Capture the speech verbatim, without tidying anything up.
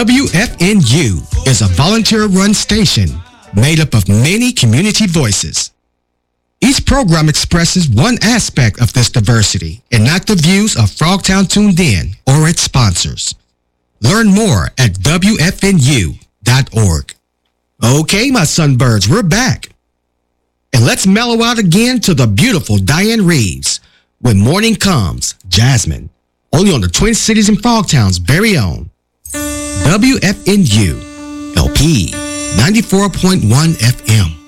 W F N U is a volunteer-run station made up of many community voices. Each program expresses one aspect of this diversity and not the views of Frogtown Tuned In or its sponsors. Learn more at W F N U dot org. Okay, my sunbirds, we're back. And let's mellow out again to the beautiful Diane Reeves When Morning Comes, Jasmine, only on the Twin Cities and Frogtown's very own W F N U L P ninety-four point one F M.